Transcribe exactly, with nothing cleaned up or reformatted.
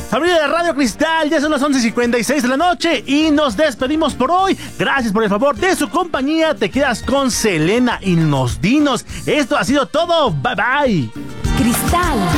Familia de Radio Cristal, ya son las once cincuenta y seis de la noche y nos despedimos por hoy. Gracias por el favor de su compañía. Te quedas con Selena y los Dinos. Esto ha sido todo. Bye bye. Cristal.